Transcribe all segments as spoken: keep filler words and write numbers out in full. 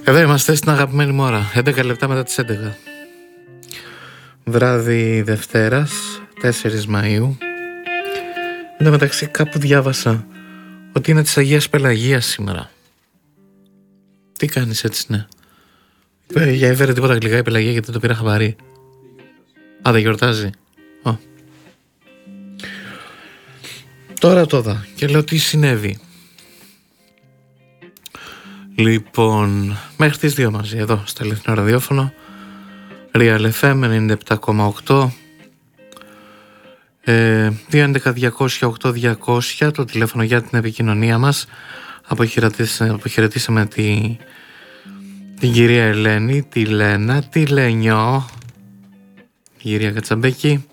Εδώ είμαστε στην αγαπημένη μου ώρα, έντεκα λεπτά μετά τις έντεκα. Βράδυ Δευτέρας, τέσσερις Μαΐου. Εν τω μεταξύ κάπου διάβασα ότι είναι της Αγίας Πελαγίας σήμερα. Τι κάνεις έτσι, ναι? Για έφερε τίποτα γλυκά η Πελαγία, γιατί δεν το πήρα χαμπάρι. Α, δεν γιορτάζει. Α. Τώρα το είδα και λέω τι συνέβη. Λοιπόν, μέχρι τις δύο μαζί εδώ στο Αληθινό Ραδιόφωνο, Real εφ εμ ενενήντα επτά κόμμα οκτώ, ε, δύο έντεκα διακόσια οκτώ διακόσια το τηλέφωνο για την επικοινωνία μας. Αποχαιρετήσαμε τη, την κυρία Ελένη, τη Λένα, τη Λενιό, την κυρία Κατσαμπέκη.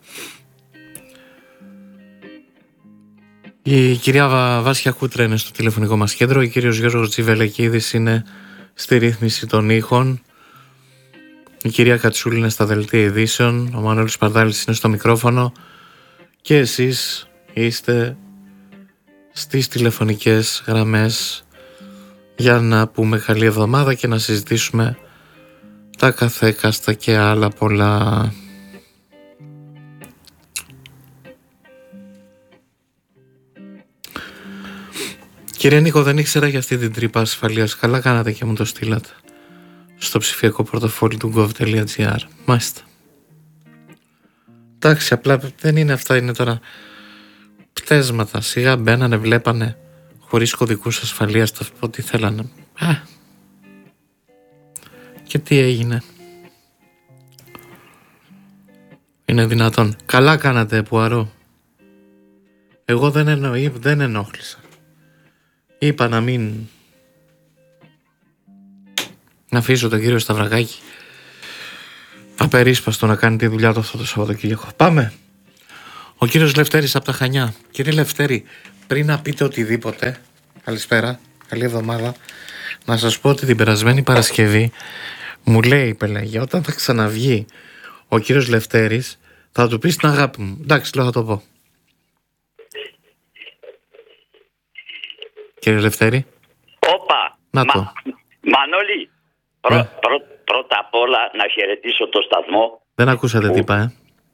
Η κυρία Βάσια Κούτρα είναι στο τηλεφωνικό μας κέντρο. Ο κύριος Γιώργος Τζιβελεκίδης είναι στη ρύθμιση των ήχων. Η κυρία Κατσούλη είναι στα δελτία ειδήσεων. Ο Μανώλης Παρδάλης είναι στο μικρόφωνο. Και εσείς είστε στις τηλεφωνικές γραμμές για να πούμε καλή εβδομάδα και να συζητήσουμε τα καθέκαστα και άλλα πολλά. Κύριε Νίκο, δεν ήξερα για αυτή την τρύπα ασφαλείας. Καλά κάνατε και μου το στείλατε στο ψηφιακό πορτοφόλι του gov τελεία gr. Μάλιστα. Εντάξει, απλά δεν είναι αυτά, είναι τώρα πτέσματα. Σιγά μπαίνανε, βλέπανε χωρίς κωδικούς ασφαλείας, το ό,τι θέλανε. Α. Και τι έγινε? Είναι δυνατόν? Καλά κάνατε, Πουαρό. Εγώ δεν, εννοεί, δεν ενόχλησα. Είπα να μην... να αφήσω τον κύριο Σταυρακάκη απερίσπαστο να κάνει τη δουλειά του αυτό το Σαββατοκύριακο. Πάμε. Ο κύριος Λευτέρης από τα Χανιά. Κύριε Λευτέρη, πριν να πείτε οτιδήποτε, καλησπέρα, καλή εβδομάδα, να σας πω ότι την περασμένη Παρασκευή μου λέει η Πελαγία, όταν θα ξαναβγεί ο κύριος Λευτέρης, θα του πεις την αγάπη μου. Εντάξει, λέω, θα το πω. Κύριε Λευτέρη. Όπα. Να Μα, το. Μανώλη, πρω, Ε. πρω, πρώτα απ' όλα να χαιρετήσω το σταθμό. Δεν ακούσατε τι είπα, ε.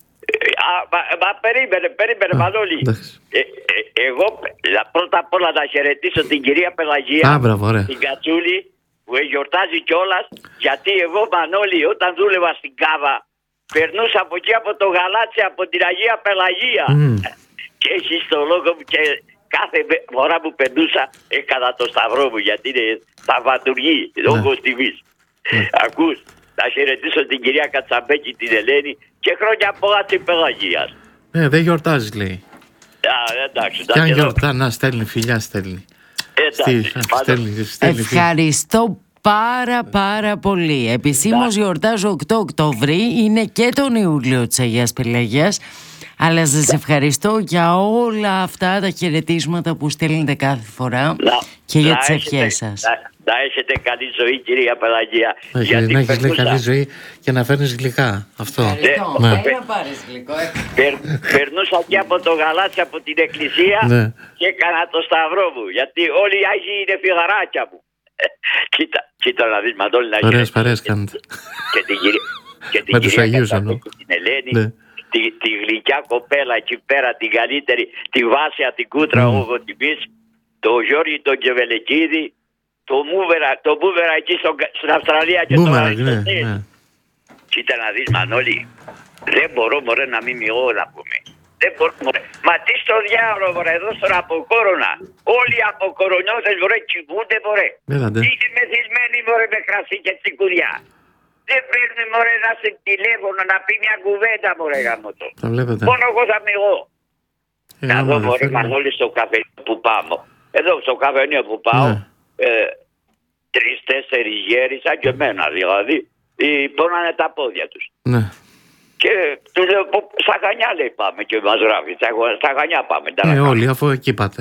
Α, μα, μα περίμενε, περίμενε, Α, Μανώλη. εντάξει. Ε, ε, εγώ λα- πρώτα απ' όλα να χαιρετήσω την κυρία Πελαγία, Α, μπράβο, ωραία. την Κατσούλη, που γιορτάζει κιόλας, γιατί εγώ, Μανώλη, όταν δούλευα στην Κάβα, περνούσα από εκεί από το Γαλάτσι, από την Αγία Πελαγία. Mm. Και έχει στο λόγο μου και κάθε φορά που περνούσα έκανα το σταυρό μου, γιατί είναι σταυατουργή, λόγω τιμής. Ναι. Ακούς, να χαιρετήσω την κυρία Κατσαμπέκη, την Ελένη και χρόνια πολλά της Πελαγίας. Ε, δεν γιορτάζει, λέει. Α, εντάξει, Και αν εντάξει, γιορτά, να στέλνει φιλιά, στέλνει. εντάξει, Στέλνει, πάντα- στέλνει, στέλνει φιλιά. Ευχαριστώ πάρα πάρα πολύ. Επισήμως γιορτάζω οκτώ Οκτώβρη, είναι και τον Ιούλιο της Αγίας Πελαγίας, αλλά σας ευχαριστώ για όλα αυτά τα χαιρετίσματα που στέλνετε κάθε φορά Να- και για να τις έχετε- ευχές σας. Να, να έχετε καλή ζωή, κυρία Πελαγία. Να έχεις, γιατί να έχεις, λέει, περνούσα- καλή ζωή και να φέρνεις γλυκά. Αυτό. Ευχαριστώ. Ναι. Έλα να πάρεις γλυκό, ε. περ- περνούσα και από το Γαλάτσι, από την εκκλησία Ναι. και έκανα το σταυρό μου, γιατί όλοι οι Άγιοι είναι φιγαράκια μου. κοίτα, κοίτα να δεις, Μανώλη, να Ωραίες χαιρετήσω παρέες κάνετε. και την κυρία, και την Με τους κυρία Αγίους Κατσαμπέκη, εννοώ. την Ελένη, Ναι. τη, τη γλυκιά κοπέλα εκεί πέρα, την καλύτερη, τη Βάσια, την Κούτρα, Mm. mm. τιμής, το Γιώργη, τον Κεβελεκίδη, το Μούβερα, το Μούβερα εκεί στο, στην Αυστραλία και Μπούμερα, το ναι, Αριστοτέλη. ναι. Κοίτα να δεις, Μανώλη, δεν μπορώ, μωρέ, να μην μειώ να πούμε. Δεν μπορώ, μωρέ. Μα τι στο διάολο, μωρέ, εδώ στον αποκόρονα. Όλοι οι αποκορονιώτες, μωρέ, κοιμούνται, μωρέ. Έλατε. Είναι μεθυσμένοι, μωρέ, με κρασί και τσικουδιά. Δεν παίρνει, μωρέ, να σε τηλέφωνο, να πει μια κουβέντα, μωρέ, γάμο το. Τα βλέπετε. Μόνο εγώ θα μειώ. Ε, Να άμα δω, δεν μωρέ, θέλει. Μανώλη, στο καφενείο που πάω. Εδώ, στο καφενείο που πάω, Ναι. ε, τρεις-τέσσερις γέροι, σαν και εμένα δηλαδή, ε, πόνανε τα πόδια τους. Ναι. Και του λέω, «Πω, στα Χανιά, λέει, πάμε και μας γράφει. Στα, στα Χανιά πάμε. τα Ε, να όλοι, αφού εκεί πάτε.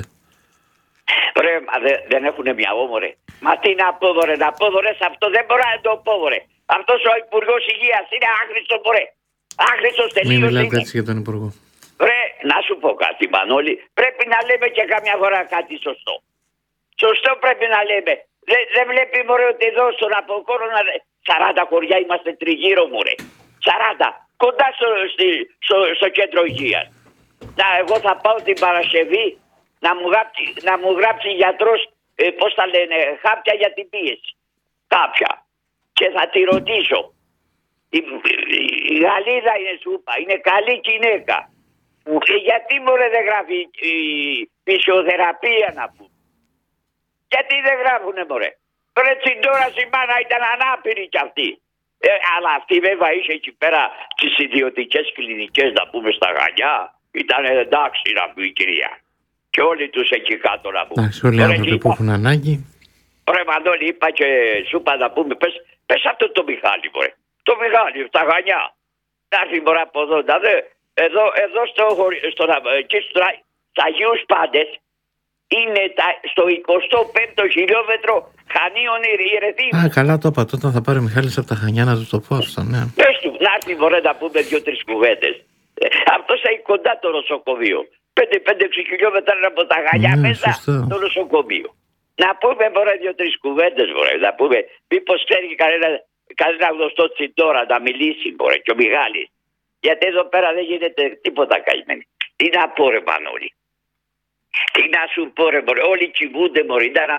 Ρε, μα δε, δεν έχουν μυαλό, μωρέ. Μα τι να πω, μωρέ, να πω, μωρέ, σε αυτό δεν μπορώ να το πω, μωρέ. Αυτός ο Υπουργός Υγείας είναι άχρηστος, μωρέ. Άχρηστος Μην τελείως μιλάτε είναι. έτσι για τον Υπουργό. Ρε, να σου πω κάτι, Μανώλη. Πρέπει να λέμε και καμιά φορά κάτι σωστό. Σωστό πρέπει να λέμε. Δεν δε βλέπει μωρέ ότι εδώ στον Αποκόρονα σαράντα χωριά είμαστε τριγύρω μωρέ. σαράντα. Κοντά στο, στο, στο κέντρο υγείας. Να, εγώ θα πάω την Παρασκευή να μου γράψει, να μου γράψει γιατρός, ε, πώς τα λένε, χάπια για την πίεση. Κάποια. Και θα τη ρωτήσω. Η, η, η Γαλλίδα είναι σούπα, είναι καλή γυναίκα. Και γιατί μωρέ δεν γράφει η φυσιοθεραπεία να πούμε. Γιατί δεν γράφουνε μωρέ. Πρέτσι τώρα η μάνα ήταν ανάπηρη κι αυτή. Ε, αλλά αυτή βέβαια είχε εκεί πέρα τις ιδιωτικές κλινικές να πούμε στα Χανιά. Ήταν εντάξει να πει η κυρία. Και όλοι τους εκεί κάτω να πούμε. Εντάξει, όλοι οι άνθρωποι που έχουν ανάγκη. Ρε Μανώλη, είπα και σου είπα να πούμε, πες, πες αυτό το Μιχάλη μωρέ. Το Μιχάλη στα Χανιά. Να έρθει μωρέ από εδώ, να δε. Εδώ, εδώ στο, στο, εκεί στο, στα Αγίους Πάντες είναι τα, στο εικοστό πέμπτο χιλιόμετρο Χανίων Ιερεθύμνου. Α, καλά το είπα. Τότε θα πάρει ο Μιχάλης από τα Χανιά να του το πω αυτό, ναι. Πες του, να έρθει μωρέ να πούμε δύο-τρεις κουβέντες. Ε, αυτός έχει κοντά το νοσοκομείο. πέντε με έξι χιλιόμετρα από τα Χανιά ναι, μέσα σωστό. Το νοσοκομείο. Να πούμε μωρέ δύο-τρεις κουβέντες μωρέ. Να πούμε μήπως ξέρει κανένα, κανένα γνωστό τσιντόρα να μιλήσει μωρέ και ο Μιχάλης. Γιατί εδώ πέρα δεν γίνεται τίποτα καημένη. Τι να πω ρε Μανώλη. Τι να σου πω ρε μωρέ. Όλοι κοιμούνται μωρέ. Να...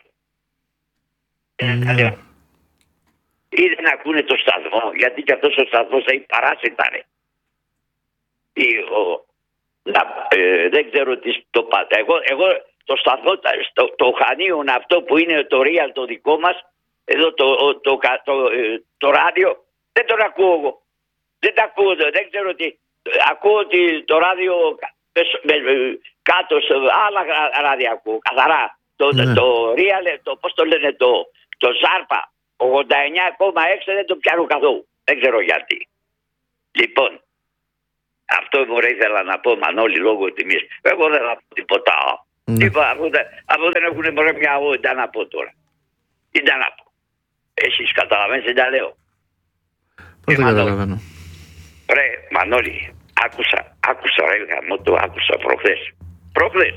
Mm. Ή δεν ακούνε το σταθμό. Γιατί και αυτός ο σταθμός έχει παράσιτα ρε. Ή, ο... να, ε, δεν ξέρω τι το πάτε. Εγώ, εγώ το σταθμό, το, το Χανίον αυτό που είναι το real το δικό μας. Εδώ το, το, το, το, το ράδιο δεν τον ακούω εγώ. Δεν τα ακούω, δεν ξέρω τι. Ακούω ότι το ράδιο κάτω σε άλλα ράδια ακούω, καθαρά. Το, ναι. το Real, το, πώς το λένε, το, το Ζάρπα, ογδόντα εννιά κόμμα έξι δεν το πιάνω καθόλου. Δεν ξέρω γιατί. Λοιπόν, αυτό μωρέ ήθελα να πω Μανώλη λόγω τιμής. Εγώ δεν θα πω τίποτα. Ναι. Είπα, αφού, αφού δεν έχουν μωρέ μια εγώ, τι να πω τώρα. Τι να πω. Εσείς καταλαβαίνετε, δεν τα λέω. Πώς δεν καταλαβαίνω. Ρε Μανώλη, άκουσα, άκουσα ρε γαμώ το άκουσα προχθές. Προχθές.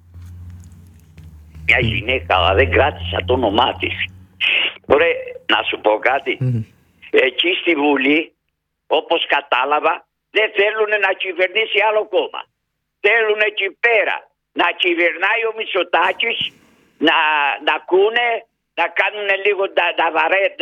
Μια γυναίκα, αλλά δεν κράτησα το όνομά της. Ρε, να σου πω κάτι. Mm. Εκεί στη Βουλή, όπως κατάλαβα, δεν θέλουν να κυβερνήσει άλλο κόμμα. Θέλουν εκεί πέρα να κυβερνάει ο Μητσοτάκης, να, να ακούνε, να κάνουν λίγο τα, τα βαρέτα,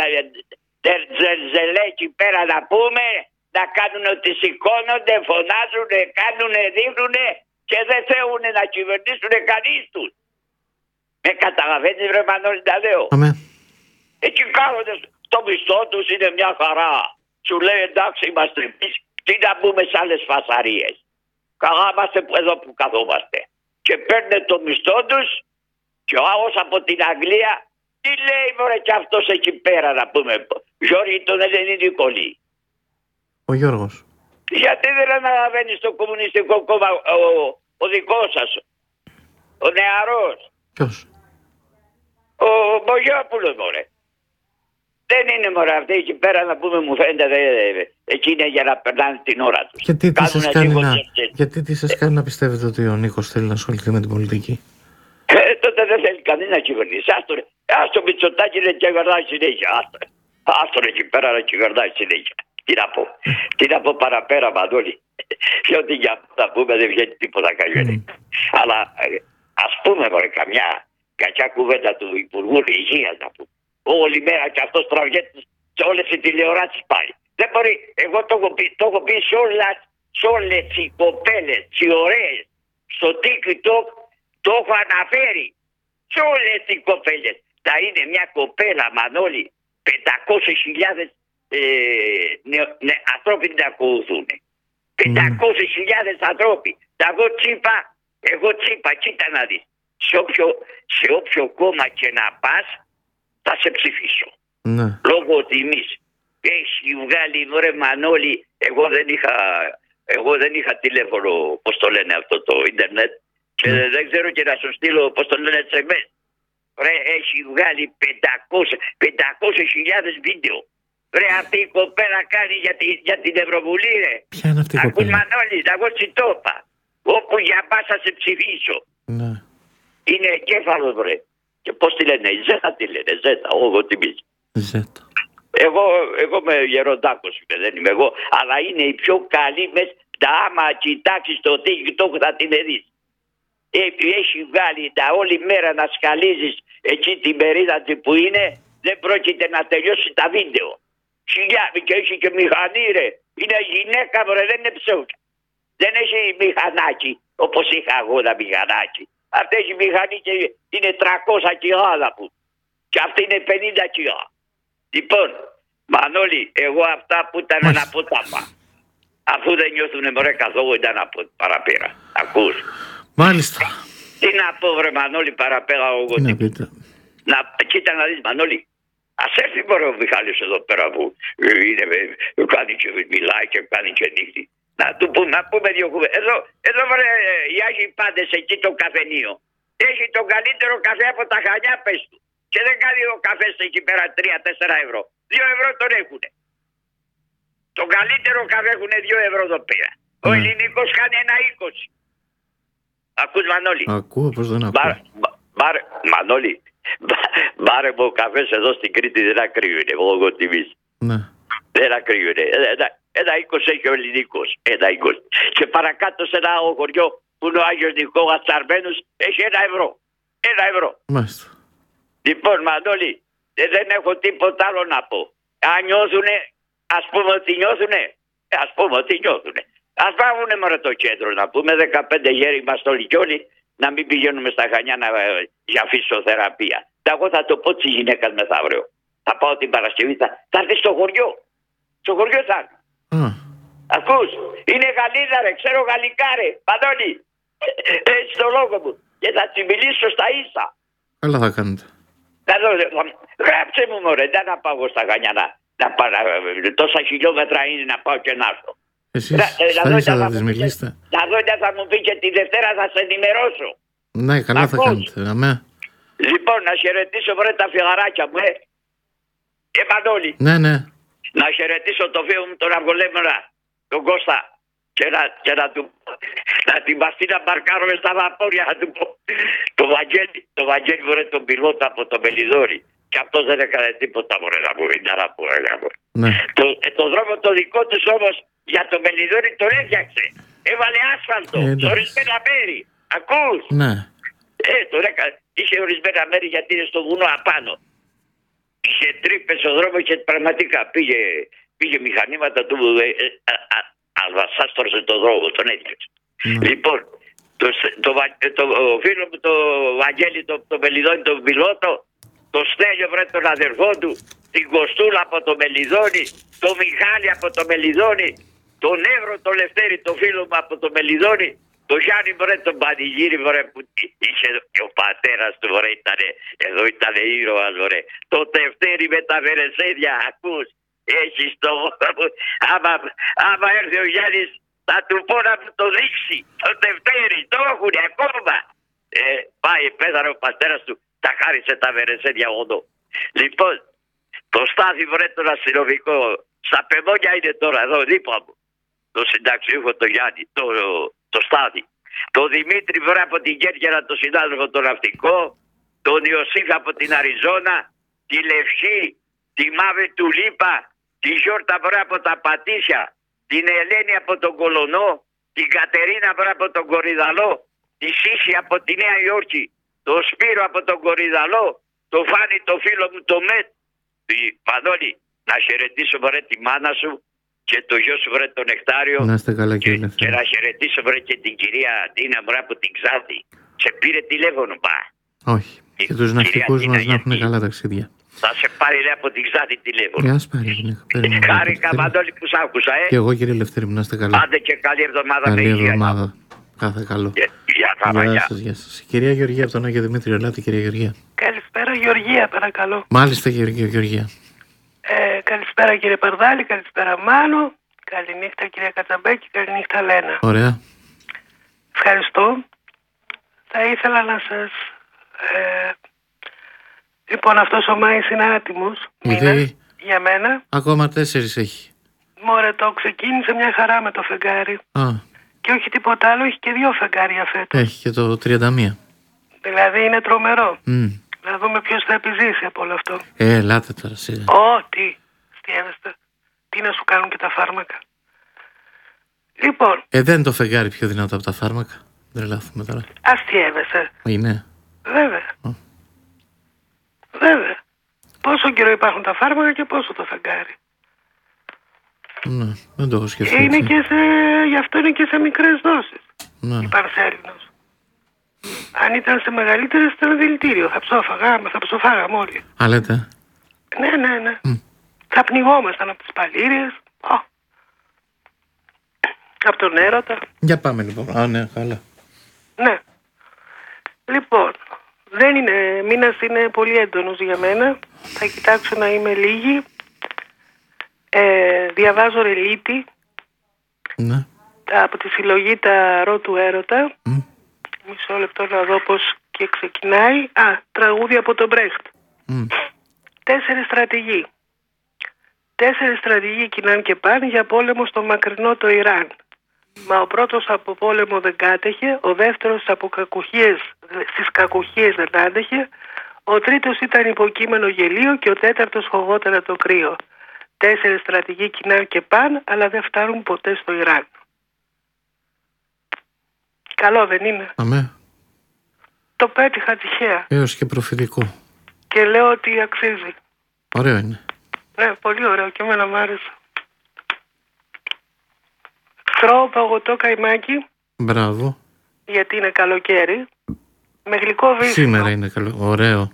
ζελέ εκεί πέρα να πούμε, να κάνουν ότι σηκώνονται, φωνάζουν, κάνουν, δείχνουν και δεν θέλουν να κυβερνήσουν κανείς τους. Με καταλαβαίνεις ρε Μανώλη τα λέω. Αμέ. Εκεί κάθονται, το μισθό τους είναι μια χαρά. Σου λέει εντάξει είμαστε εμείς, τι να πούμε σε άλλες φασαρίες. Καλά είμαστε εδώ που καθόμαστε. Και παίρνουν το μισθό τους και ο άλλος από την Αγγλία τι λέει μωρέ και αυτός εκεί πέρα να πούμε. Γιώργη τον ελληνικό λέει. Ο Γιώργος. Γιατί δεν αναλαβαίνει στο κομμουνιστικό κόμμα ο, ο δικός σας, ο νεαρός. Ποιος? Ο Μπογιόπουλος μωρέ. Δεν είναι μωρέ αυτή εκεί πέρα να πούμε μου φαίνεται δε, εκεί είναι για να περνάνε την ώρα τους. Γιατί τι σας κάνει, να... Γιατί τι σας κάνει να πιστεύετε ότι ο Νίκος θέλει να ασχοληθεί με την πολιτική? Ε, τότε δεν θέλει κανείς να κυβερνήσει. Άστο, άστο Μητσοτάκη είναι και γαρδάει συνέχεια. Άστο, άστο εκεί πέρα να κυβερνάει συνέχεια. Τι να πω, τι να πω παραπέρα Μανώλη. Διότι για να πούμε δεν βγαίνει τίποτα καλή. Mm. Αλλά ας πούμε μωρέ καμιά κακιά κουβέντα του Υπουργού Υγείας να πούμε. Όλη μέρα και αυτός τραβιέται σε όλες οι τηλεοράσεις πάει. Δεν μπορεί, εγώ το έχω πει, το έχω πει σε, όλα, σε όλες οι κοπέλες, οι ωραίες, στο TikTok το έχω αναφέρει. Σε όλες οι κοπέλες. Θα είναι μια κοπέλα Μανώλη, πεντακόσιες χιλιάδες ε, ναι, ναι, ανθρώποι την ακολουθούν. πεντακόσιες χιλιάδες ανθρώποι. Τα εγώ τσίπα, εγώ τσίπα, κοίτα να δεις. Σε όποιο, σε όποιο κόμμα και να πας, θα σε ψηφίσω. Ναι. Λόγω τιμής. Έχει βγάλει μωρέ Μανώλη, εγώ δεν είχα, εγώ δεν είχα τηλέφωνο, πώς το λένε αυτό το ίντερνετ, και mm. δεν ξέρω και να σου στείλω, πώς το λένε ες εμ ες. Ρε, έχει βγάλει πεντακόσιες χιλιάδες βίντεο. Ρε, αυτή η κοπέλα κάνει για, τη, για την Ευρωβουλή, ρε. Ποια είναι αυτή η κοπέλα? Ακούς Μανώλη, εγώ τσι το είπα. Όπου για πας θα σε ψηφίσω. Ναι. Είναι εγκέφαλος, ρε. Και πώς τη λένε, η Ζέτα τη λένε, Ζέτα, εγώ τιμής. Ζέτα. Εγώ, εγώ είμαι γεροντάκος, δεν είμαι εγώ, αλλά είναι η πιο καλή μες. Τα άμα κοιτάξεις το TikTok θα την δεις. Έχει βγάλει τα όλη μέρα να σκαλίζεις εκεί την περίδα που είναι, δεν πρόκειται να τελειώσει τα βίντεο. Χιλιάδες και έχει και μηχανή ρε. Είναι γυναίκα βρε, δεν είναι ψεύδια. Δεν έχει μηχανάκι όπως είχα εγώ τα μηχανάκι. Αυτή έχει μηχανή και είναι τριακόσια κιλά να που. Και αυτή είναι πενήντα κιλά. Λοιπόν, Μανώλη, εγώ αυτά που ήταν ένα ποτάμα. Αφού δεν νιώθουνε μωρέ καθόλου ήταν από παραπέρα. Ακούς. Μάλιστα. Τι να πω βρε Μανώλη παραπέρα εγώ. Τι να πείτε. Να, κοίτα να δεις Μανώλη. Ας έρθει μωρέ ο Μιχάλης εδώ πέρα που είναι, κάνει και μιλάει και κάνει και νύχτη. Να του πούμε, να πούμε δύο κουβέντες. Εδώ, εδώ βρε οι Άγιοι Πάντες εκεί το καφενείο. Έχει τον καλύτερο καφέ από τα Χανιά πες του. Και δεν κάνει ο καφές εκεί πέρα τρία τέσσερα ευρώ. δύο ευρώ τον έχουνε. Τον καλύτερο καφέ έχουνε δύο ευρώ εδώ πέρα. Mm. Ο ελληνικός κάνει ένα είκοσι. Ακούς Μανώλη. Ακούω, πώς δεν ακούω. Μπάρε, μπάρε, Μανώλη, μπάρε μου ο καφές εδώ στην Κρήτη δεν ακρίουνε. Εγώ τιμής. Ναι. Δεν ακρίουνε. Ένα, ένα είκοσι έχει ο ελληνικός. Ένα είκοσι. Και παρακάτω σε ένα χωριό που είναι ο Άγιος Νικόλας Τσαρμένους έχει ένα ευρώ. Ένα ευρώ. Μάλιστα. Λοιπόν Μανώλη, δεν έχω τίποτα άλλο να πω. Αν νιώθουνε, ας πούμε ότι νιώθουνε. Ας πούμε ότι νιώθουνε. Ας πάγουνε μωρέ το κέντρο να πούμε δεκαπέντε γέροι είμαστε όλοι κι όλοι να μην πηγαίνουμε στα Χανιά να, για φυσιοθεραπεία. Εγώ θα το πω της γυναίκας μεθαύριο. Θα πάω την Παρασκευή, θα, θα έρθει στο χωριό. Στο χωριό θα έρθει. Mm. Ακούς, είναι Γαλλίδα ρε, ξέρω γαλλικά ρε, Μανώλη. Έτσι το λόγο μου. Και θα τη μιλήσω στα ίσα. Καλά θα κάνετε. Θα δω, γράψε μου μωρέ, δεν να πάω στα Χανιά να, να πάω, τόσα χιλιόμετρα είναι να πάω και να έρθω. Εσείς στα ίσα θα τις μιλήσετε. Να δω τι θα μου πει και τη Δευτέρα θα σε ενημερώσω. Ναι, καλά Ακούς. Θα κάνετε. Αμέ. Λοιπόν, να χαιρετήσω βρε τα φιλαράκια μου, ε. Ε, Μανώλη. Ναι, ναι. Να χαιρετήσω το φίλο μου τον Αυγολέμονα, τον Κώστα. Και να, και να του να την παστεί να μπαρκάρουμε στα βαπόρια, να του πω. Το Βαγγέλη, το Βαγγέλη βρε τον πιλότο από το Μελιδόρι. Και αυτός δεν έκανε τίποτα μωρέ να μου, είναι να πω, ναι. Το, ε, το δρόμο το δικό τους όμως για το Μελιδόρι τον έφτιαξε. Έβαλε άσφαλτο, ε, σε ορισμένα μέρη. Ακούς. Ναι. Ε, τον έκανε. Είχε ορισμένα μέρη γιατί είναι στο βουνό απάνω. Είχε τρύπες στο δρόμο και πραγματικά πήγε, πήγε μηχανήματα του ε, ε, α, αλβασάστρωσε το δρόμο, τον έφτιαξε. Mm. Λοιπόν, το, το, το, το, ο φίλος μου το Βαγγέλη, το, το Μελιδόνι, τον πιλότο, το Στέλιο βρε τον αδερφό του, την Κοστούλα από το Μελιδόνι, το Μιχάλη από το Μελιδόνι, τον Εύρο το Λευτέρη, το φίλο μου από το Μελιδόνι, το Γιάννη βρε τον Πανηγύρι βρε που είχε και ο πατέρας του βρε ήτανε, εδώ ήτανε ήρωας βρε. Το Τευτέρι με τα βερεσέδια, ακούς, έχεις το... άμα, άμα έρθει ο Γιάννης θα του πω να μου το δείξει, το Τευτέρι, το έχουνε ακόμα. Ε, πάει, πέθανε ο πατέρας του, τα χάρισε τα βερεσέδια οδό. Λοιπόν, το Στάθη βρε τον αστυνομικό, στα Πεμόνια είναι τώρα εδώ δίπλα μου. Το συνταξιούχο το Γιάννη, το, το Στάθη. Το Δημήτρη βρε από την Κέρκυρα, το συνάδελφο το ναυτικό. Τον Ιωσήφ από την Αριζόνα. Τη Λευκή, τη Μαύρη του Λίπα. Τη Γιόρτα βρε από τα Πατήσια. Την Ελένη από τον Κολονό. Την Κατερίνα βρε από τον Κορυδαλό. Τη Σύση από τη Νέα Υόρκη. Το Σπύρο από τον Κορυδαλό. Το Φάνη το φίλο μου το Μετ. Τη Μανώλη, να χαιρετήσω βρε τη μάνα σου. Και το γιο σου βρε τον Νεκτάριο. Να είστε καλά, και, κύριε και να χαιρετήσω βρε και την κυρία Ντίνα βρε από την Ξάνθη. Σε πήρε τηλέφωνο μπα. Όχι. Και, και τους ναυτικούς μας να έχουν καλά ταξίδια. Θα σε πάρει λέει από την Ξάνθη τηλέφωνο. Ε, ας πάρει γυναίκα. Χάρηκα Μανώλη που σ' άκουσα, ε. Και εγώ κύριε Λευτέρη μου, να είστε καλά. Άντε και καλή εβδομάδα. Καλή εβδομάδα. Κάθε καλό. Γεια, γεια, γεια σας, γεια σας. Η κυρία Γεωργία από τον Άγιο Δημήτριο, ελάτε κυρία Γεωργία. Καλησπέρα Γεωργία, παρακαλώ. Μάλιστα Γεωργία. Ε, καλησπέρα κύριε Παρδάλη, καλησπέρα Μάνο. Καληνύχτα κυρία Κατσαμπέκη, καληνύχτα Λένα. Ωραία. Ευχαριστώ. Θα ήθελα να σας... Ε, λοιπόν, αυτός ο Μάης είναι άτιμος. Γιατί... για μένα. Ακόμα τέσσερις έχει. Μωρέ, το ξεκίνησε μια χαρά με το φεγγάρι. Α. Και όχι τίποτα άλλο, έχει και δύο φεγγάρια φέτος. Έχει και το τριάντα μία. Δηλαδή είναι τρομερό. Mm. Να δούμε ποιος θα επιζήσει από όλο αυτό. Ε, ελάτε τώρα σίγα. Ω, τι, στιέβεστε. Τι να σου κάνουν και τα φάρμακα. Λοιπόν. Ε, δεν είναι το φεγγάρι πιο δυνατό από τα φάρμακα. Δεν λάθουμε τώρα. Αστιέβεσαι. Είναι. Βέβαια. Oh. Βέβαια. Πόσο καιρό υπάρχουν τα φάρμακα και πόσο το φεγγάρι. Ναι, δεν το έχω σκεφτεί. Είναι και σε... Γι' αυτό είναι και σε μικρές δόσεις. Ναι. Η Παρσέλινος. Αν ήταν σε μεγαλύτερες ήταν δηλητήριο. Θα ψόφαγα, θα ψοφάγαμε όλοι. Α, λέτε. Ναι, ναι, ναι. Mm. Θα πνιγόμασταν από τις παλήριες. Oh. Από τον έρωτα. Για πάμε λοιπόν. Α, ναι, καλά. Ναι. Λοιπόν, δεν είναι, μήνας είναι πολύ έντονος για μένα. Θα κοιτάξω να είμαι λίγη. Ε, διαβάζω ρελίτη. Ναι. Από τη συλλογή τα ρο του έρωτα. Mm. Μισό λεπτό να δω πώς και ξεκινάει. Α, τραγούδι από τον Μπρέχτ. Mm. Τέσσερις στρατηγοί. Τέσσερις στρατηγοί κοινάν και πάνε για πόλεμο στο μακρινό το Ιράν. Μα ο πρώτος από πόλεμο δεν κάτεχε, ο δεύτερος από κακουχίες, στις κακουχίες δεν άντεχε, ο τρίτος ήταν υποκείμενο γελίο και ο τέταρτος φοβόταν το κρύο. Τέσσερις στρατηγοί κοινάν και πάνε, αλλά δεν φτάνουν ποτέ στο Ιράν. Καλό δεν είναι? Αμέ. Το πέτυχα τυχαία. Έως και προφητικό. Και λέω ότι αξίζει. Ωραίο είναι. Ναι, πολύ ωραίο και εμένα μ' άρεσε. Τρώω παγωτό καϊμάκι. Μπράβο. Γιατί είναι καλοκαίρι. Με γλυκό βύσσινο. Σήμερα είναι καλό. Ωραίο.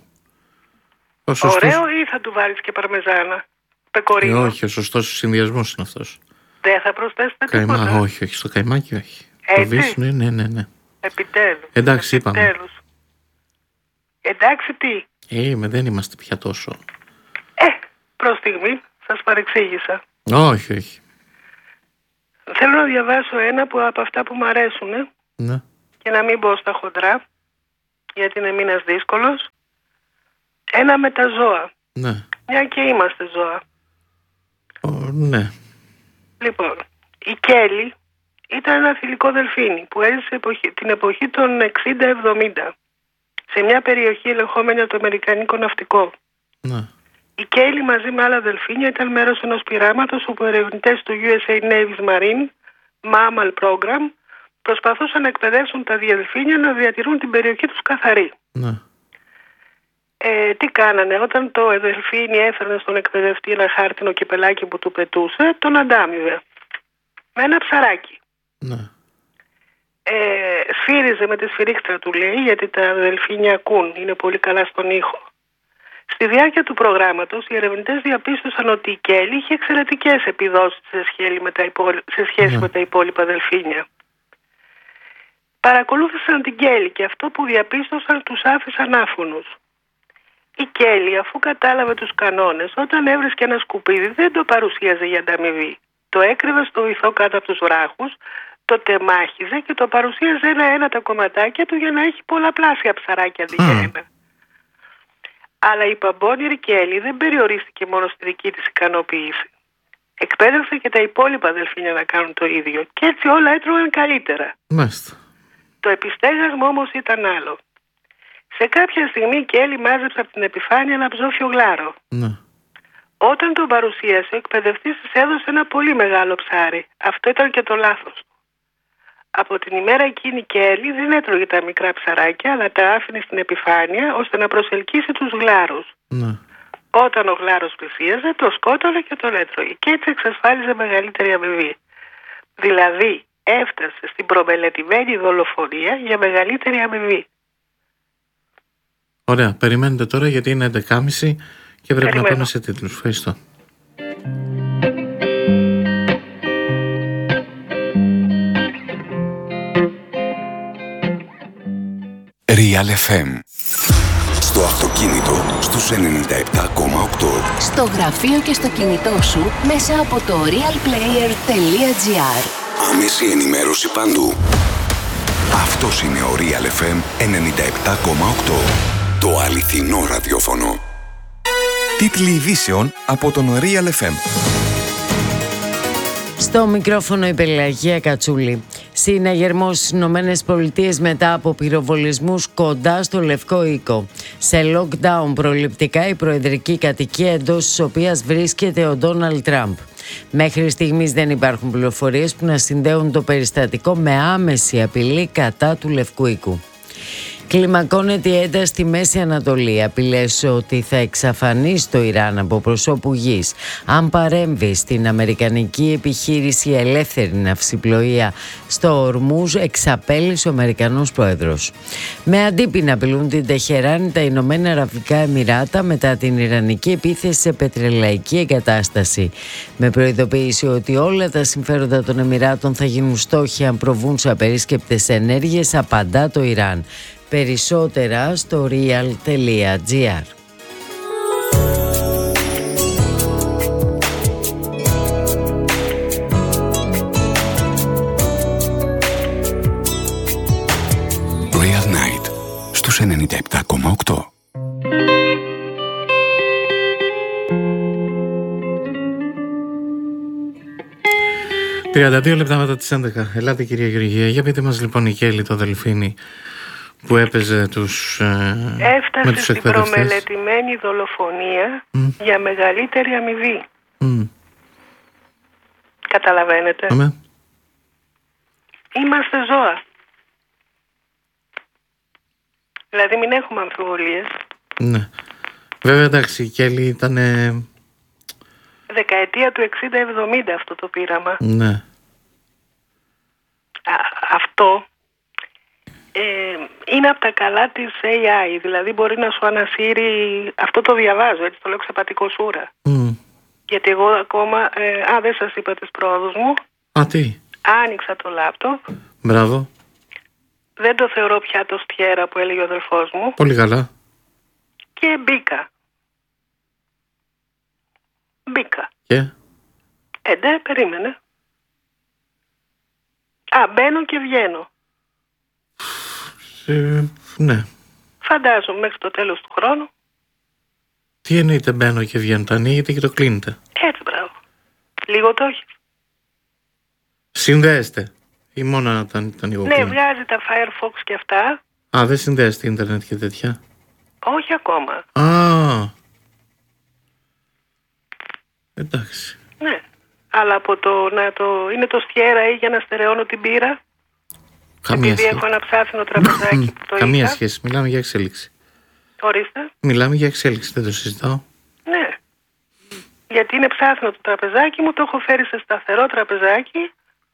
Ο σωστός... Ωραίο ή θα του βάλεις και παρμεζάνα? Πεκορίνο. Ε, όχι, ο σωστός συνδυασμός είναι αυτός. Δεν θα προσθέσετε Καϊμά, τίποτα? όχι, όχι, στο καϊμάκι όχι. Έτσι? Το βύσσινο, ναι, ναι, ναι. Επιτέλους. Εντάξει, Επιτέλους. είπαμε. Εντάξει τι? Ε, με δεν είμαστε πια τόσο. Ε, προς στιγμή σας παρεξήγησα. Όχι, όχι. Θέλω να διαβάσω ένα που, από αυτά που μου αρέσουν Ναι. και να μην μπω στα χοντρά, γιατί είναι μήνας δύσκολος. Ένα με τα ζώα. Ναι. Μια και είμαστε ζώα. Ο, ναι. Λοιπόν, η Κέλλη ήταν ένα θηλυκό δελφίνι που έζησε εποχή, την εποχή των εξήντα εβδομήντα σε μια περιοχή ελεγχόμενη από το αμερικανικό ναυτικό. Ναι. Η Κέλλη μαζί με άλλα δελφίνια ήταν μέρος ενός πειράματος όπου ερευνητές του γιου ες έι Navy's Marine Mammal Program προσπαθούσαν να εκπαιδεύσουν τα δελφίνια να διατηρούν την περιοχή τους καθαρή. Ναι. Ε, τι κάνανε? Όταν το δελφίνι έφερνε στον εκπαιδευτή ένα χάρτινο κυπελάκι που του πετούσε, τον αντάμιβε με ένα ψαράκι. Ναι. Ε, σφύριζε με τη σφυρίχτρα του, λέει, γιατί τα δελφίνια ακούν, είναι πολύ καλά στον ήχο. Στη διάρκεια του προγράμματος, οι ερευνητές διαπίστωσαν ότι η Κέλλη είχε εξαιρετικές επιδόσεις σε σχέση με τα, υπόλοι... σε σχέση Ναι. με τα υπόλοιπα δελφίνια. Παρακολούθησαν την Κέλλη και αυτό που διαπίστωσαν τους άφησαν άφωνους. Η Κέλλη, αφού κατάλαβε τους κανόνες, όταν έβρισκε ένα σκουπίδι δεν το παρουσίαζε για ανταμοιβή. Το έκρυβε στο βυθό κάτω από τους βράχους, το τεμάχιζε και το παρουσίαζε ένα-ένα τα κομματάκια του για να έχει πολλαπλάσια ψαράκια αντί για ένα. Αλλά η παμπώνηρη Κέλλη δεν περιορίστηκε μόνο στη δική της ικανοποίηση. Εκπαίδευσε και τα υπόλοιπα δελφίνια να κάνουν το ίδιο και έτσι όλα έτρωγαν καλύτερα. Μάλιστα. Το επιστέγασμα όμως ήταν άλλο. Σε κάποια στιγμή η Κέλλη μάζεψε από την επιφάνεια ένα ψόφιο γλάρο. Ναι. Όταν τον παρουσίασε, ο εκπαιδευτής της έδωσε ένα πολύ μεγάλο ψάρι. Αυτό ήταν και το λάθος του. Από την ημέρα εκείνη η Κέλλη δεν έτρωγε τα μικρά ψαράκια, αλλά τα άφηνε στην επιφάνεια ώστε να προσελκύσει τους γλάρους. Ναι. Όταν ο γλάρος πλησίαζε, το σκότωνε και τον έτρωγε. Και έτσι εξασφάλιζε μεγαλύτερη αμοιβή. Δηλαδή, έφτασε στην προμελετημένη δολοφονία για μεγαλύτερη αμοιβή. Ωραία. Περιμένετε τώρα γιατί είναι έντεκα και μισή και πρέπει Περιμένω. να πάμε σε τίτλους. Ευχαριστώ. Real εφ εμ. Στο αυτοκίνητο στους ενενήντα επτά κόμμα οκτώ. Στο γραφείο και στο κινητό σου μέσα από το realplayer τελεία τζι άρ. Άμεση ενημέρωση παντού. Αυτός είναι ο Real εφ εμ ενενήντα επτά κόμμα οκτώ. Το αληθινό ραδιόφωνο. Τίτλοι ειδήσεων από τον Real εφ εμ. Στο μικρόφωνο η Πελαγία Κατσούλη. Συναγερμός στις Ηνωμένες Πολιτείες μετά από πυροβολισμούς κοντά στο Λευκό Οίκο. Σε lockdown προληπτικά η προεδρική κατοικία εντός της οποίας βρίσκεται ο Ντόναλντ Τραμπ. Μέχρι στιγμής δεν υπάρχουν πληροφορίες που να συνδέουν το περιστατικό με άμεση απειλή κατά του Λευκού Οίκου. Κλιμακώνεται η ένταση στη Μέση Ανατολή. Απειλές ότι θα εξαφανίσει το Ιράν από προσώπου γης αν παρέμβει στην αμερικανική επιχείρηση ελεύθερη ναυσιπλοεία στο Ορμούζ, εξαπέλυσε ο Αμερικανός πρόεδρος. Με αντίπεινα απειλούν την Τεχεράνη τα Ηνωμένα Αραβικά Εμιράτα μετά την ιρανική επίθεση σε πετρελαϊκή εγκατάσταση. Με προειδοποίηση ότι όλα τα συμφέροντα των Εμιράτων θα γίνουν στόχοι αν προβούν σε απερίσκεπτες ενέργειες, απαντά το Ιράν. Περισσότερα στο real τελεία gr. Real Night στους ενενήντα επτά κόμμα οκτώ. τριάντα δύο λεπτά μετά τις έντεκα. Ελάτε κυρία Γεωργία, για πείτε μας λοιπόν η Κέλλη το Δελφίνι που έπαιζε τους ε, Έφτασε με τους στην εκπαιδευτές. προμελετημένη δολοφονία Mm. για μεγαλύτερη αμοιβή. Mm. Καταλαβαίνετε. Αμέ. Είμαστε ζώα. Δηλαδή μην έχουμε αμφιβολίες. Ναι. Βέβαια εντάξει, η Κέλλη ήταν. Δεκαετία του εξήντα εβδομήντα αυτό το πείραμα. Ναι. Α, αυτό ε, είναι από τα καλά της έι άι. Δηλαδή μπορεί να σου ανασύρει. Αυτό το διαβάζω, έτσι το λέω ξεπατικό σούρα. Mm. Γιατί εγώ ακόμα. Ε, α, δεν σας είπα τις πρόοδους μου. Α, τι. Άνοιξα το λάπτοπ. Μπράβο. Δεν το θεωρώ πια το στιέρα που έλεγε ο αδελφός μου. Πολύ καλά. Και μπήκα. Μπήκα. Και. Ε, ναι, περίμενε. Α, μπαίνω και βγαίνω. Ε, ναι. Φαντάζομαι μέχρι το τέλος του χρόνου. Τι εννοείται μπαίνω και βγαίνω, το ανοίγετε και το κλείνετε. Έτσι, μπράβο. Λίγο το έχεις. Συνδέεστε. Ή μόνο να τα ανοίγω. Ναι, βγάζει τα Firefox και αυτά. Α, δεν συνδέεστε ίντερνετ και τέτοια. Όχι ακόμα. Α. Εντάξει. Ναι. Αλλά από το να το... είναι το στιέρα ή για να στερεώνω την πύρα. Καμία Επειδή σχέση. έχω ένα ψάθινο τραπεζάκι που το Καμία είχα. σχέση. Μιλάμε για εξέλιξη. Ορίστε. Μιλάμε για εξέλιξη, δεν το συζητάω. Ναι. Γιατί είναι ψάθινο το τραπεζάκι μου, το έχω φέρει σε σταθερό τραπεζάκι.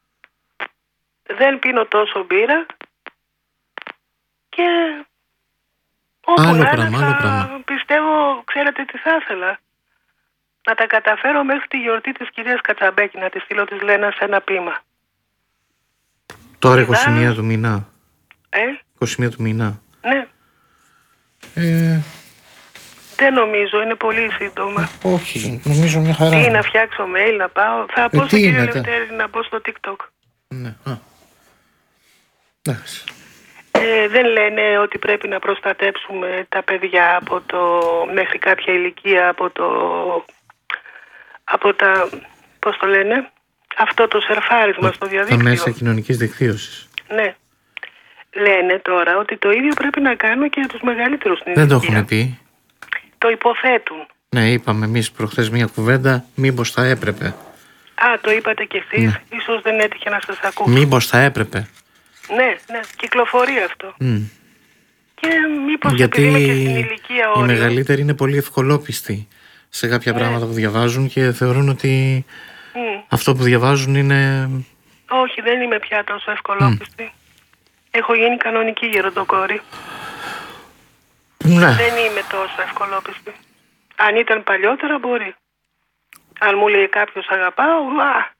Δεν πίνω τόσο μπύρα. Και όπου Άλλο να πράγμα, είναι, άλλο θα πράγμα. πιστεύω, ξέρετε τι θα ήθελα. Να τα καταφέρω μέχρι τη γιορτή της κυρίας Κατσαμπέκη, να τη στείλω της Λένας σε ένα πείμα. Τώρα Είδα- είκοσι μία του μήνα. Ε, είκοσι μία του μήνα. ναι. Ε, Δεν νομίζω, είναι πολύ σύντομα. όχι, νομίζω μια χαρά. Τι, να φτιάξω mail, να πάω. Θα πω τι στον κύριο είναι, τα- Λευτέρη να μπω στο TikTok. Ναι. Α. Εντάξει. Ε, δεν λένε ότι πρέπει να προστατέψουμε τα παιδιά από το, μέχρι κάποια ηλικία από το, από τα, πώς το λένε, αυτό το σερφάρισμα στο Τα διαδίκτυο. μέσα κοινωνικής δικτύωσης. Ναι. Λένε τώρα ότι το ίδιο πρέπει να κάνουμε και για τους μεγαλύτερους στην Δεν το ηλικία. έχουν πει. Το υποθέτουν. Ναι, είπαμε εμείς προχθές μια κουβέντα, μήπως θα έπρεπε. Α, το είπατε κι εσείς. Ναι. Ίσως δεν έτυχε να σας ακούσω. Μήπως θα έπρεπε. Ναι, ναι, κυκλοφορεί αυτό. Μ. Και μήπως Γιατί επειδή είναι και στην ηλικία οι όριο. μεγαλύτεροι είναι πολύ ευκολόπιστοι σε κάποια Ναι. πράγματα που διαβάζουν και θεωρούν ότι Μμ. αυτό που διαβάζουν είναι... Όχι, δεν είμαι πια τόσο ευκολόπιστη. Έχω γίνει κανονική γεροντοκόρη. Ναι. Δεν είμαι τόσο ευκολόπιστη. Αν ήταν παλιότερα μπορεί. Αν μου λέει κάποιος αγαπάω, α,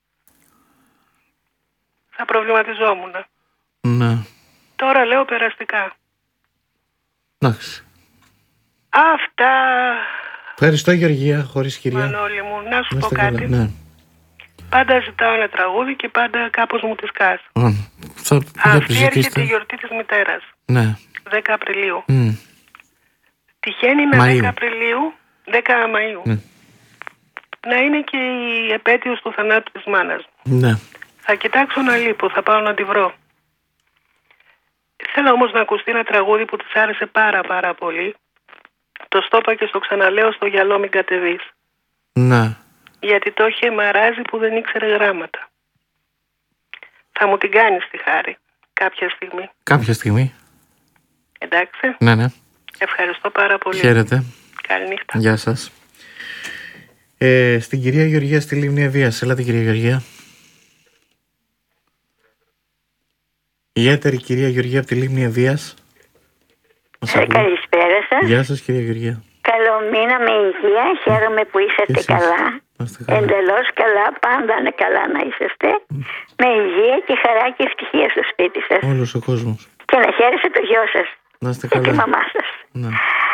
θα προβληματιζόμουν. Ναι. Τώρα λέω περαστικά. Εντάξει. Αυτά, Ευχαριστώ Γεωργία, χωρίς κυρία. Μανώλη μου, να σου Να πω είστε καλά. κάτι. Ναι. Πάντα ζητάω ένα τραγούδι και πάντα κάπως μου τη σκάς. Α, θα θα Αυτή έρχεται επιζητήσετε. η γιορτή της μητέρας, Ναι. δέκα Απριλίου. Μ. Τυχαίνει να Μαΐου. δέκα Απριλίου, δέκα Μαΐου. Ναι. Να είναι και η επέτειος του θανάτου της μάνας μου. Ναι. Θα κοιτάξω να λείπω, θα πάω να τη βρω. Θέλω όμως να ακουστεί ένα τραγούδι που της άρεσε πάρα πάρα πολύ. Το στόπα και στο ξαναλέω, στο γυαλό μην κατεβείς. Ναι. Γιατί το είχε μαράζει που δεν ήξερε γράμματα. Θα μου την κάνεις τη χάρη κάποια στιγμή. Κάποια στιγμή. Εντάξει. Ναι, ναι. Ευχαριστώ πάρα πολύ. Χαίρετε. Καληνύχτα. Γεια σας. Ε, στην κυρία Γεωργία στη Λίμνη Ευβοίας. Έλατε κυρία Γεωργία. Η έτερη κυρία Γεωργία από τη Λίμνη Ευβοίας. Ε, καλησπέρα σας. Γεια σας κυρία Γεωργία. Καλό μήνα με υγεία. Χαίρομαι που είσαστε καλά. καλά. Εντελώς καλά. Πάντα είναι καλά να είσαστε. Mm. Με υγεία και χαρά και ευτυχία στο σπίτι σας. Όλος ο κόσμος. Και να χαίρεστε το γιο σας. Να είστε και καλά. τη μαμά σας. Ναι.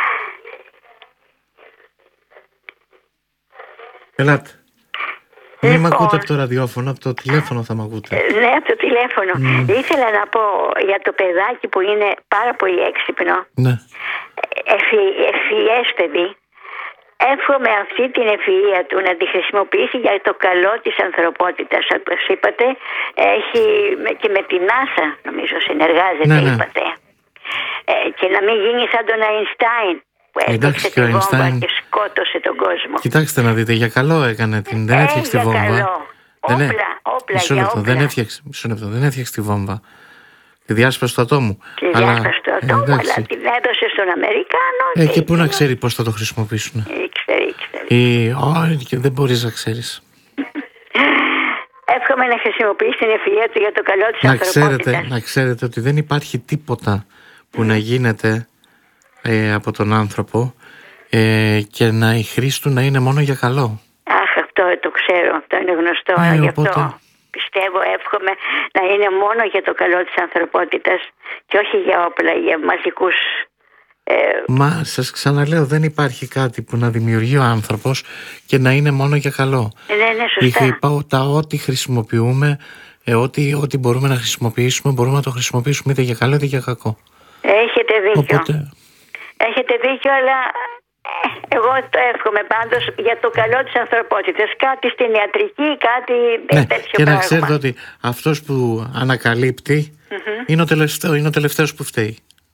Ελάτε. Λοιπόν, μην μ' ακούτε από το ραδιόφωνο, από το τηλέφωνο θα μ' ακούτε. Ναι, από το τηλέφωνο. Mm. Ήθελα να πω για το παιδάκι που είναι πάρα πολύ έξυπνο. Ναι. Εφη, ευφυές παιδί. Εύχομαι αυτή την ευφυΐα του να τη χρησιμοποιήσει για το καλό της ανθρωπότητας. Όπως είπατε, έχει και με την NASA νομίζω συνεργάζεται, ναι, ναι. είπατε. Ε, και να μην γίνει σαν τον Αϊνστάιν που έφτιαξε τη βόμβα Einstein... και σκότωσε τον κόσμο. Κοιτάξτε να δείτε, για καλό έκανε την. Δεν έφτιαξε τη βόμβα. Καλό. Όπλα, δεν... όπλα, μισό για λεπτό, όπλα. δεν έφτιαξε, μισό λεπτό, δεν έφτιαξε τη βόμβα. Τη διάσπαση του ατόμου. Τη διάσπαση του ατόμου, ε, αλλά την έδωσε στον Αμερικάνο. Ε, και πού να ξέρει πώς θα το χρησιμοποιήσουν. Ήξερε, ήξερε. Ή, oh, και δεν μπορείς να ξέρεις. Εύχομαι να χρησιμοποιήσει την ευφυΐα του για το καλό της να ανθρωπότητας. Ξέρετε, να ξέρετε ότι δεν υπάρχει τίποτα που mm. να γίνεται ε, από τον άνθρωπο ε, και να η χρήση του να είναι μόνο για καλό. Αχ, αυτό το ξέρω, αυτό είναι γνωστό. Ε, γι' οπότε... αυτό πιστεύω, εύχομαι να είναι μόνο για το καλό της ανθρωπότητας και όχι για όπλα, για μαζικούς... Ε... Μα σας ξαναλέω, δεν υπάρχει κάτι που να δημιουργεί ο άνθρωπος και να είναι μόνο για καλό. Ναι, ναι, σωστά. Είπα, τα ό,τι χρησιμοποιούμε, ε, ό,τι, ό,τι μπορούμε να χρησιμοποιήσουμε, μπορούμε να το χρησιμοποιήσουμε είτε για καλό είτε για κακό. Έχετε δίκιο. Οπότε... Έχετε δίκιο, αλλά ε, εγώ το εύχομαι πάντως για το καλό της ανθρωπότητας. Κάτι στην ιατρική, κάτι ναι, τέτοιο και πράγμα. να ξέρετε ότι αυτός που ανακαλύπτει mm-hmm. είναι, ο τελευταίο, είναι ο τελευταίος που φταίει.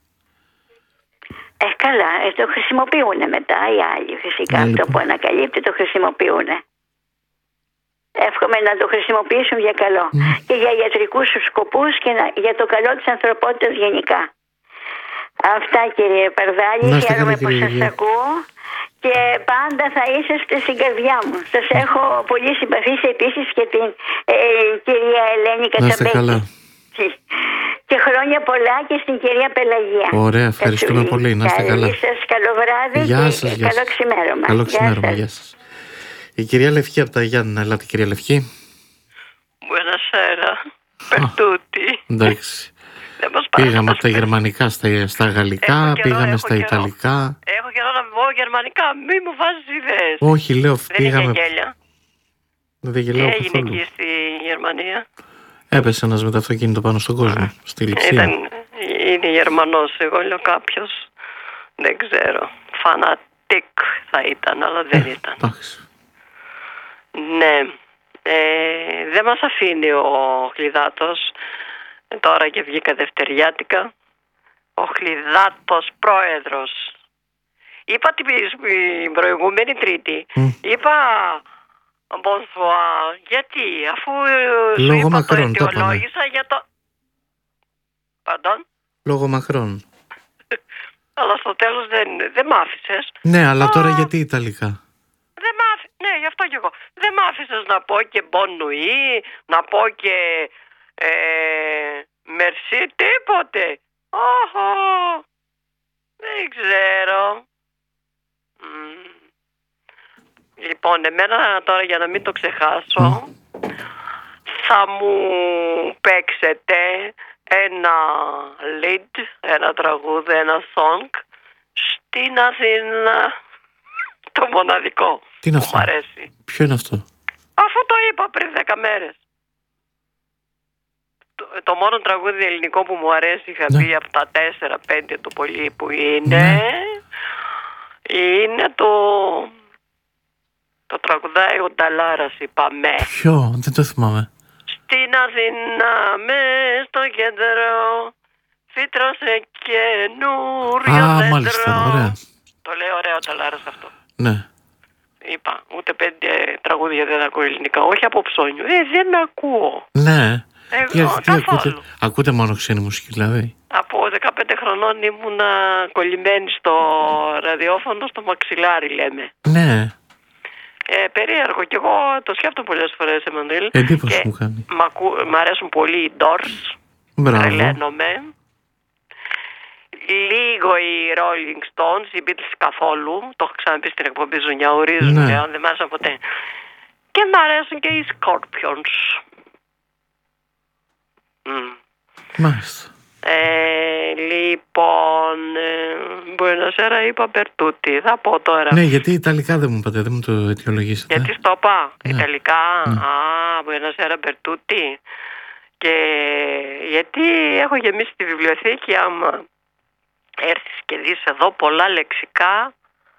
Ε, καλά, ε, το χρησιμοποιούν μετά οι άλλοι φυσικά. Αυτό που ανακαλύπτει το χρησιμοποιούν. Εύχομαι να το χρησιμοποιήσουν για καλό. Mm. Και για ιατρικούς σκοπούς και να, για το καλό της ανθρωπότητας γενικά. Αυτά κύριε Παρδάλη, χαίρομαι που σας ακούω. Και πάντα θα είσαστε στην καρδιά μου. Σας έχω πολύ συμπαθήσει επίσης και την ε, κυρία Ελένη Κατσαμπέκη. Και χρόνια πολλά και στην κυρία Πελαγία. Ωραία, ευχαριστούμε Κατσούλη. Πολύ. Να είστε καλά. Καλή σας, καλό βράδυ γεια και σας, γεια καλό ξημέρωμα. Καλό ξημέρωμα, γεια σας. Η κυρία Λευκή από τα Γιάννηνα. Ελάτε κυρία Λευκή. Buonasera, per tutti. Εντάξει. Πήγαμε από τα γερμανικά στα, στα γαλλικά, έχω πήγαμε καιρό, στα καιρό. ιταλικά. Έχω καιρό να πω γερμανικά, μη μου βάζεις ιδέες. Όχι, λέω, δεν πήγαμε... είχε γέλια. Δεν γελάω Τι έγινε καθόλου. εκεί στη Γερμανία? Έπεσε ένας με το αυτοκίνητο πάνω στον κόσμο, στη Λειψία. Ήταν, είναι Γερμανός, εγώ λέω κάποιος, δεν ξέρω, φανατικ θα ήταν, αλλά δεν ε, ήταν. Εντάξει. Ναι, ε, δεν μας αφήνει ο Χλιδάτος, τώρα και βγήκα δευτεριάτικα, ο Χλιδάτος πρόεδρος. Είπα την προηγούμενη Τρίτη, mm. είπα... Bonsoir. Γιατί, αφού Λόγω σου είπα Μακρόν, το αιτιολόγησα για το... Παντών. Λόγω Μακρόν. Αλλά στο τέλος δεν, δεν μ' άφησες. Ναι, αλλά Α, τώρα γιατί Ιταλικά? Δεν μ' άφησες, ναι, γι' αυτό και εγώ. Δεν μ' άφησες να πω και Bon Nuit, να πω και ε, Merci, τίποτε. Όχο, δεν ξέρω. Mm. Λοιπόν, εμένα τώρα για να μην το ξεχάσω, mm. θα μου παίξετε ένα lead, ένα τραγούδι, ένα song στην Αθήνα, το μοναδικό. Τι είναι που αυτό? μου αρέσει. Ποιο είναι αυτό? Αφού το είπα πριν δέκα μέρες. Το, το μόνο τραγούδι ελληνικό που μου αρέσει, είχα ναι. πει από τα τέσσερα πέντε το πολύ που είναι, ναι. είναι το... Το τραγουδάει ο Νταλάρας, είπαμε. Ποιο, δεν το θυμάμαι. Στην Αθήνα μες στο κέντρο φύτρωσε καινούριο Α, δέντρο. μάλιστα, ωραία. Το λέει ωραίο Τσαλάρας αυτό. Ναι. Είπα, ούτε πέντε τραγούδια δεν ακούω ελληνικά. Όχι από ψώνιο. Ε, δεν ακούω. Ναι. Εγώ, τι, τι ακούτε, καθόλου. ακούτε μόνο ξένη μουσική δηλαδή? Από δεκαπέντε χρονών ήμουνα κολλημένη στο ραδιόφωνο, στο μαξιλάρι λέμε. Ναι. Ε, περίεργο, και εγώ το σκέφτομαι πολλές φορές, Εμμανουήλ. Εντύπωση μου κάνει. Μ' ακού, μ' αρέσουν πολύ οι Doors. Μπράβο. Τρελαίνομαι. Λίγο οι Rolling Stones, οι Beatles καθόλου. Το έχω ξαναπεί στην εκπομπή, ζουνιαουρίζουν, Ναι. ε, δεν μ' άρεσαν ποτέ. Και μ' αρέσουν και οι Scorpions. Mm. Μάλιστα. Ε, λοιπόν, ε, Buenos Aires είπα Περτούτη, θα πω τώρα. Ναι, γιατί Ιταλικά δεν μου είπατε, δεν μου το αιτιολογήσατε. Γιατί στο είπα, Ναι. Ιταλικά, Ναι. α, Buenos Aires Περτούτη. Και γιατί έχω γεμίσει τη βιβλιοθήκη, άμα έρθεις και δεις εδώ πολλά λεξικά,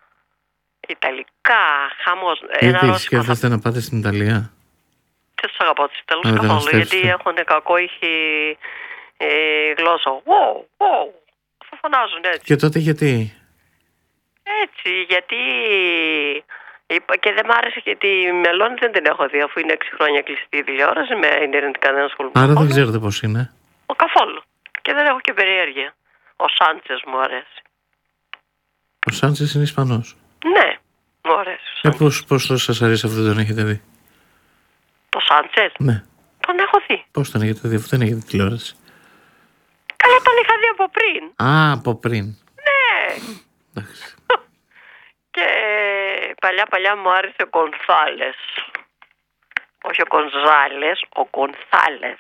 Ιταλικά, χαμός. Γιατί σκέφτεστε να πάτε στην Ιταλία? Δεν τους αγαπάω τους Ιταλούς Α, δεν καθόλου, στέφεστε. γιατί έχουν κακόηχη ε, γλώσσα. Wow, wow. Θα φωνάζουν έτσι. Και τότε γιατί? Έτσι, γιατί είπα, και δεν μ' άρεσε, γιατί η Μελώνη δεν την έχω δει, αφού είναι έξι χρόνια κλειστή η τηλεόραση, με ιντερνετικά δεν ασχολούμαι. Άρα δεν καθόλου. ξέρετε πώς είναι. Ο, καθόλου. Και δεν έχω και περιέργεια. Ο Σάντσες μου αρέσει. Ο Σάντσες είναι Ισπανός. Ναι, μου αρέσει. Ε, πώς, πώς το σας αρέσει αυτό, τον έχετε δει? Το Σάντσες, Ναι. τον έχω δει. Πώς τον έχετε δει, αφού δεν έχετε τηλεόραση? Καλά, τον είχα δει από πριν. Α, από πριν. Ναι. Εντάξει. Και παλιά παλιά μου άρεσε ο Κονθάλες. Όχι ο Κονζάλες, ο Κονθάλες.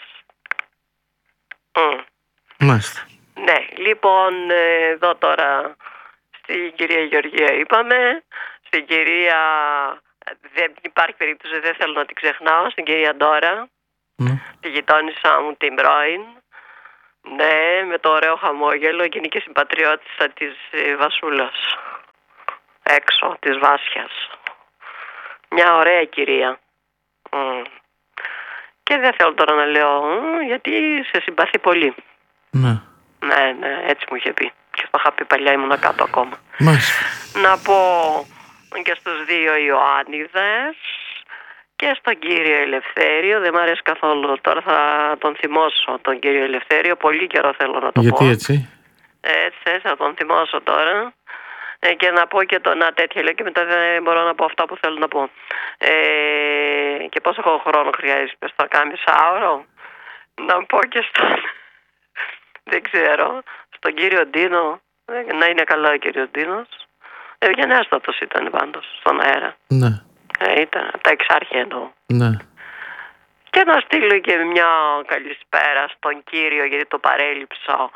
Mm. Μάλιστα. Ναι, λοιπόν, ε, εδώ τώρα στην κυρία Γεωργία είπαμε, στην κυρία, δεν υπάρχει περίπτωση, δεν θέλω να την ξεχνάω, στην κυρία Ντόρα, Ναι. τη γειτόνισσα μου την πρώην. Ναι, με το ωραίο χαμόγελο, εκείνη και συμπατριώτισσα της ε, Βασούλας, έξω της Βάσιας. Μια ωραία κυρία. Mm. Και δεν θέλω τώρα να λέω, mm, γιατί σε συμπαθεί πολύ. Ναι. Ναι, ναι, έτσι μου είχε πει. Και το είχα πει παλιά, ήμουν κάτω ακόμα. Μάλιστα. Να πω και στους δύο Ιωάννιδες και στον κύριο Ελευθέριο. Δεν μ' αρέσει καθόλου. Τώρα θα τον θυμώσω τον κύριο Ελευθέριο. Πολύ καιρό θέλω να το Γιατί πω. έτσι? Έτσι, έτσι, θα τον θυμώσω τώρα. Ε, και να πω και το να τέτοια λέω και μετά δεν μπορώ να πω αυτά που θέλω να πω. Ε, και πόσο χρόνο χρειάζεται, πες θα κάνεις άωρο. Να πω και στον... δεν ξέρω, στον κύριο Ντίνο, ε, να είναι καλά ο κύριος Ντίνος. Ευγενέστατος ήταν πάντως στον αέρα. Ναι. Ε, ήταν τα εξάρχεια εννοώ. Ναι. Και να στείλω και μια καλησπέρα στον κύριο, γιατί το παρέλειψα,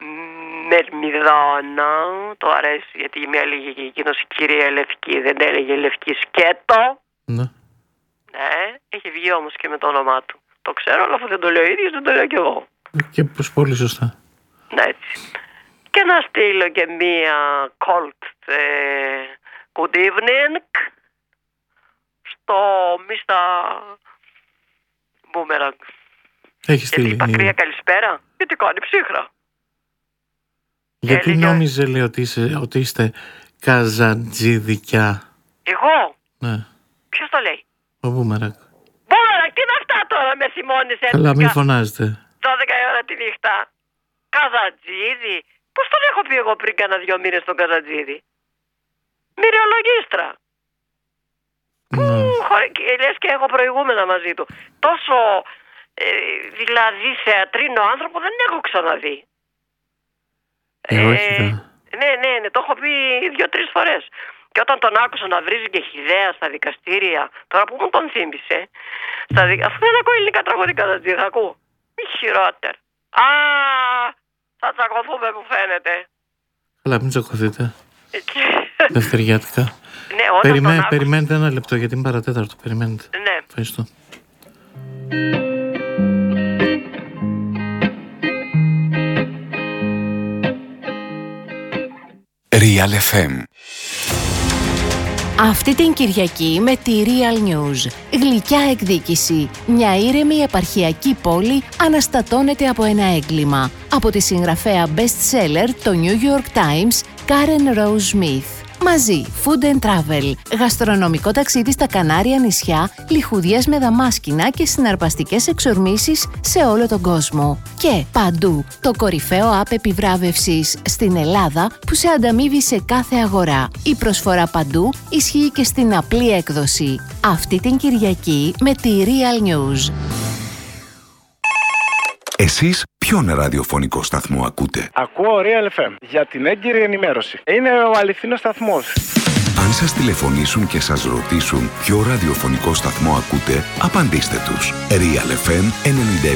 Μερμιδόνα. Το αρέσει γιατί με έλεγε και εκείνος η κυρία Λευκή, δεν έλεγε Λευκή Σκέτο. Ναι. Ναι, έχει βγει όμως και με το όνομά του. Το ξέρω, αλλά αφού δεν το λέω ο ίδιος, δεν το λέω κι εγώ. Και πως πολύ σωστά. Ναι, έτσι. Και να στείλω και μία cold ε, good evening στο μίστα Boomerang. Έχει στείλει. Γιατί είπα κρύα καλησπέρα, γιατί κάνει ψύχρα. Γιατί Έλεγε... νόμιζε, λέει, ότι, είσαι, ότι είστε καζαντζίδικια? Εγώ. Ναι. Ποιος το λέει? Ο Boomerang. Boomerang, τι είναι αυτά τώρα, με θυμώνεις έτσι? Καλά, μην φωνάζετε. δώδεκα η ώρα τη νύχτα. Καζαντζίδη. Πώς τον έχω πει εγώ πριν κάνα δυο μήνες τον Καζαντζίδη? Μυριολογίστρα. Ναι. Λες και έχω προηγούμενα μαζί του. Τόσο ε, δηλαδή θεατρίνο άνθρωπο δεν έχω ξαναδεί. Ε, ε, όχι δε. ναι, ναι, ναι, το έχω πει δύο-τρεις φορές. Και όταν τον άκουσα να βρίζει και χυδαία στα δικαστήρια, τώρα που μου τον θύμισε, στα δικ... αφού δεν ακούω ελληνικά τραγούδια Καζαντζίδη, θα ακούω. Μη χειρότερα. Α, θα τσακωθούμε που φαίνεται. Καλά, μην τσακωθείτε. Και... Δευτεριάτικα. ναι, όταν Περιμέ, τον άκουσα... Περιμένετε ένα λεπτό, γιατί είναι παρατέταρτο. Περιμένετε. Ναι. Ευχαριστώ. Real εφ εμ Αυτή την Κυριακή με τη Real News. Γλυκιά εκδίκηση. Μια ήρεμη επαρχιακή πόλη αναστατώνεται από ένα έγκλημα. Από τη συγγραφέα best seller το New York Times, Karen Rose Smith. Μαζί, Food and Travel, γαστρονομικό ταξίδι στα Κανάρια νησιά, λιχουδιές με δαμάσκηνα και συναρπαστικές εξορμήσεις σε όλο τον κόσμο. Και παντού, το κορυφαίο app επιβράβευσης στην Ελλάδα που σε ανταμείβει σε κάθε αγορά. Η προσφορά παντού ισχύει και στην απλή έκδοση. Αυτή την Κυριακή με τη Real News. Εσείς ποιον ραδιοφωνικό σταθμό ακούτε? Ακούω Real εφ εμ για την έγκυρη ενημέρωση. Είναι ο αληθινός σταθμός. Αν σας τηλεφωνήσουν και σας ρωτήσουν ποιο ραδιοφωνικό σταθμό ακούτε, απαντήστε τους. Real εφ εμ ενενήντα